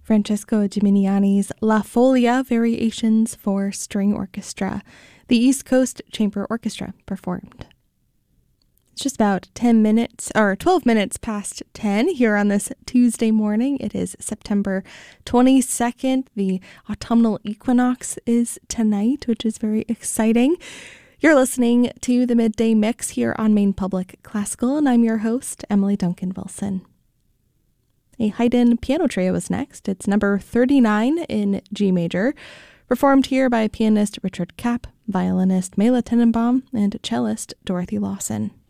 Francesco Gimignani's La Folia Variations for String Orchestra. The East Coast Chamber Orchestra performed. It's just about 12 minutes past 10 here on this Tuesday morning. It is September 22nd. The autumnal equinox is tonight, which is very exciting. You're listening to the Midday Mix here on Maine Public Classical, and I'm your host, Emily Duncan Wilson. A Haydn piano trio is next. It's number 39 in G major, performed here by pianist Richard Kapp, violinist Mela Tenenbaum, and cellist Dorothy Lawson.